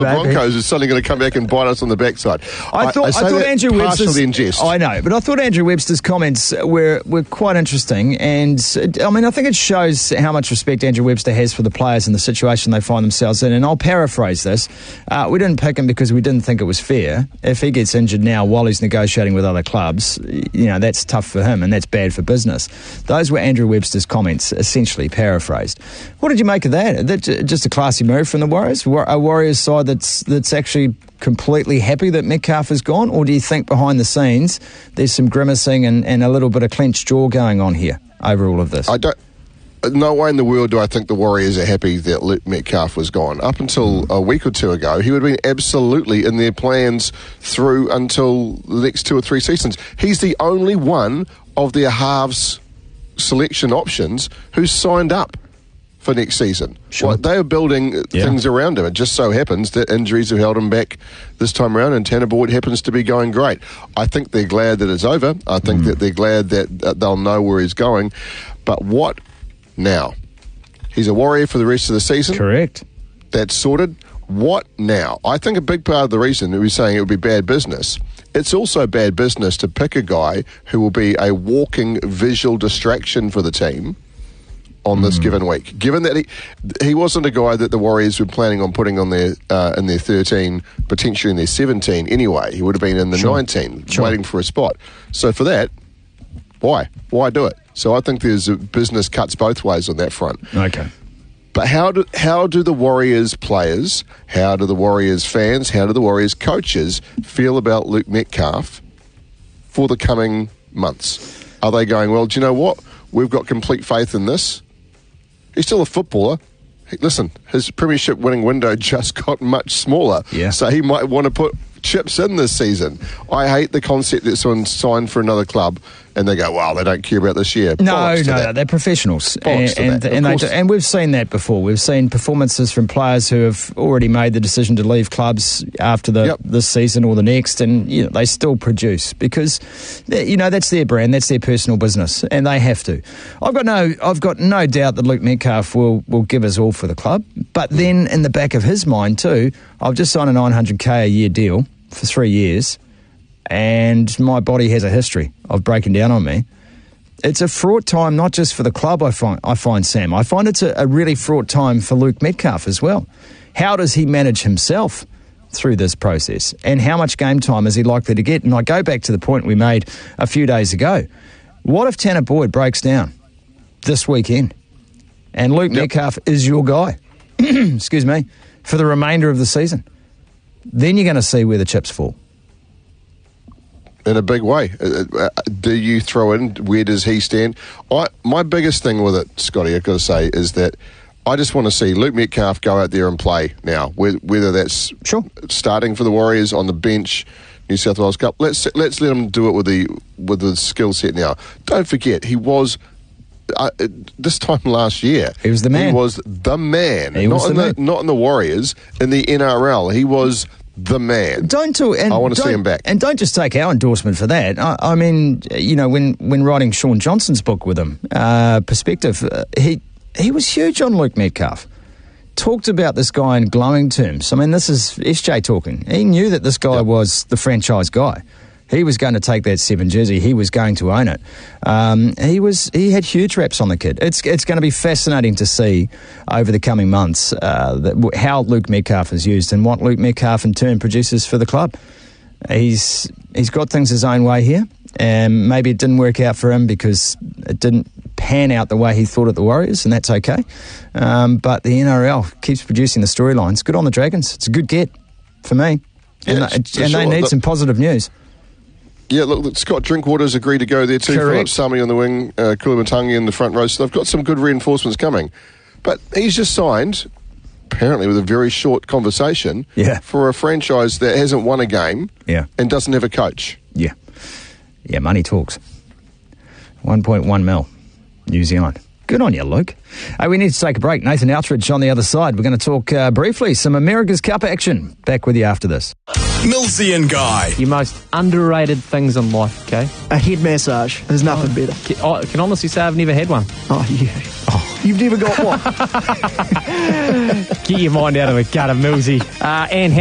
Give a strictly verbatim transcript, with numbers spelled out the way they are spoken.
The Broncos is suddenly going to come back and bite us on the backside. I thought, I, I I thought Andrew Webster's. In jest. I know, but I thought Andrew Webster's comments were, were quite interesting, and I mean, I think it shows how much respect Andrew Webster has for the players and the situation they find themselves in. And I'll paraphrase this: uh, we didn't pick him because we didn't think it was fair. If he gets injured now while he's negotiating with other clubs, you know that's tough for him, and that's bad for business. Those were Andrew Webster's comments, essentially paraphrased. What did you make of that? That just a classy move from the Warriors, a Warriors side that's that's actually completely happy that Metcalf is gone, or do you think behind the scenes there's some grimacing and, and a little bit of clenched jaw going on here over all of this? I don't. No way in the world do I think the Warriors are happy that Luke Metcalf was gone. Up until a week or two ago, he would have been absolutely in their plans through until the next two or three seasons. He's the only one of their halves selection options who's signed up for next season. Sure. Well, they are building yeah. things around him. It just so happens that injuries have held him back this time around, and Tanner Boyd happens to be going great. I think they're glad that it's over. I think mm. that they're glad that uh, they'll know where he's going. But what now? He's a Warrior for the rest of the season. Correct. That's sorted. What now? I think a big part of the reason we're saying it would be bad business, it's also bad business to pick a guy who will be a walking visual distraction for the team on this mm. given week. Given that he he wasn't a guy that the Warriors were planning on putting on their uh, in their thirteen, potentially in their seventeen anyway. He would have been in the sure. nineteen, sure. waiting for a spot. So for that, why? Why do it? So I think there's a business cuts both ways on that front. Okay. But how do how do the Warriors players, how do the Warriors fans, how do the Warriors coaches feel about Luke Metcalf for the coming months? Are they going, well, do you know what? We've got complete faith in this. He's still a footballer. Hey, listen, his premiership winning window just got much smaller. Yeah. So he might want to put chips in this season. I hate the concept that someone signed for another club and they go, wow, they don't care about this year. No, Bollocks no, no, they're professionals. Bollocks and to that. and, Of they do, and we've seen that before. We've seen performances from players who have already made the decision to leave clubs after the Yep. this season or the next, and you know, they still produce because you know that's their brand, that's their personal business, and they have to. I've got no, I've got no doubt that Luke Metcalf will will give us all for the club, but then in the back of his mind too, I've just signed a nine hundred K a year deal for three years, and my body has a history of breaking down on me. It's a fraught time, not just for the club, I find, I find Sam. I find it's a, a really fraught time for Luke Metcalf as well. How does he manage himself through this process? And how much game time is he likely to get? And I go back to the point we made a few days ago. What if Tanner Boyd breaks down this weekend and Luke yep. Metcalf is your guy, excuse me, for the remainder of the season? Then you're going to see where the chips fall. In a big way. Uh, uh, do you throw in, where does he stand? I, my biggest thing with it, Scotty, I've got to say, is that I just want to see Luke Metcalf go out there and play now, whether that's sure. starting for the Warriors on the bench, New South Wales Cup. Let's let's let him do it with the with the skill set now. Don't forget, he was, uh, this time last year, he was the man. He was the man. He not, was the in man. The, not in the Warriors, in the N R L. He was the man. Don't do, and I want to see him back. And don't just take our endorsement for that. I, I mean, you know, when, when writing Sean Johnson's book with him, uh, Perspective, uh, he he was huge on Luke Metcalf. Talked about this guy in glowing terms. I mean, this is S J talking. He knew that this guy yep. was the franchise guy. He was going to take that seven jersey. He was going to own it. Um, he was. He had huge reps on the kid. It's it's going to be fascinating to see over the coming months uh, that, how Luke Metcalf is used and what Luke Metcalf in turn produces for the club. He's he's got things his own way here, and maybe it didn't work out for him because it didn't pan out the way he thought at the Warriors, and that's okay. Um, but the N R L keeps producing the storylines. Good on the Dragons. It's a good get for me, yeah, and, they, and sure. they need Look, some positive news. Yeah, look, Scott Drinkwater's agreed to go there too. Correct. Philip Sami on the wing, uh, Kulamantangi in the front row. So they've got some good reinforcements coming. But he's just signed, apparently with a very short conversation, yeah. for a franchise that hasn't won a game yeah. and doesn't have a coach. Yeah. Yeah, money talks. one point one mil, New Zealand. Good on you, Luke. Hey, we need to take a break. Nathan Outridge on the other side. We're going to talk uh, briefly some America's Cup action. Back with you after this. Millsy and Guy. Your most underrated things in life, okay? A head massage. There's nothing better. Can- I can honestly say I've never had one. Oh, yeah. Oh. You've never got one? Get your mind out of a gutter, Millsy. Uh, and